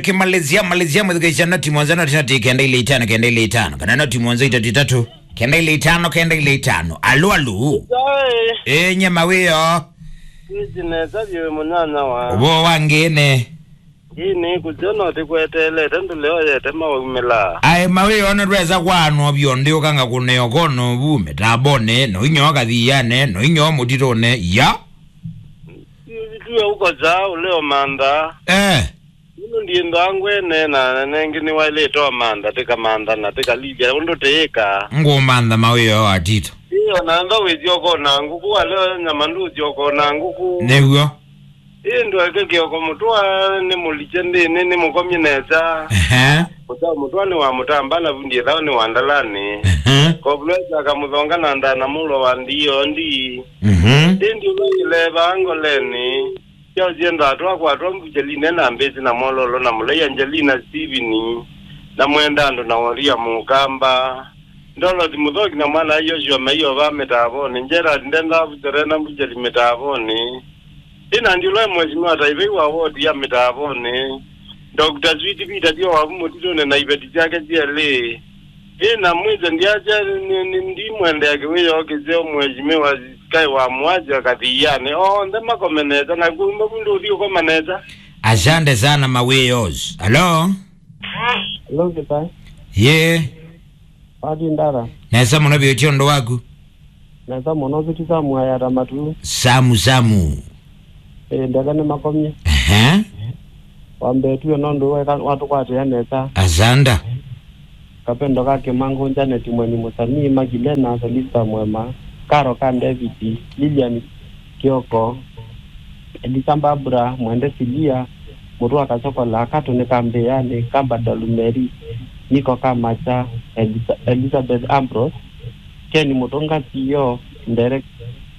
Kimalizia mwadhikisha noti mwanza noti noti kenda ile itano kana noti mwanza itatu kenda ile itano alu nyama weyo Izineza byo munana wa bo wangene ini kujono tikwetele tenduleo yete mawimela ai mawe ona rweza kwano byondi okanga kuneyo kono bume tabone no inyo kathiyane no inyo mutirone ya tuwe uko zao leo manda ndiye ndangwe nena nengini wale to manda tika manda na tika libya ndo teeka ngomanda mawe yo atito iyo nanda wejoko nangu kuwa leo nyamandu joko nangu ku negwo ndo akeke ko mutwa ne mulichende ne mukomyeneza mutwa ni wa mutambala ndiye dawo ni wandalani ko bleza kamudonga nanda na mulo wa ndiyo ndi ile bangoleni yo jenda atwa kwa Angelina na mbezi na mololo na mulaya Angelina Steven na mwendando na waria mukamba ndolo dimudoki na mwana Yoshua meyo ba metaboni njera ndenda buterena bujeli metaboni ina ndilo mweshimwa taibewa wodi ya metaboni Dr. Zwiti Peter dio wa mutito na ibeti chake jele ina mwiza ndiaje ndi mwende yake weyo kizeo mweshimiwa kai wa mwaja kadiyane ndema komeneza na kumba bundu dio komeneza asante sana maweyos hello kitai ye adi ndara nesa mwana biocho ndo waku nesa mwana vitu samu ya ramatu samu ndagane makomye wambetu nondo watu kwate ya nesa azanda kapendo kake mango Janet mweni musanii Magilena Felista Mwema Karo kan David Lilian Kioko Elisambabra mwende Silia Murua kasoko la kato ne kambe yani kamba dalumeri Niko Kamacha Elizabeth Ambrose Kenny Mutonga Tiyo Nderek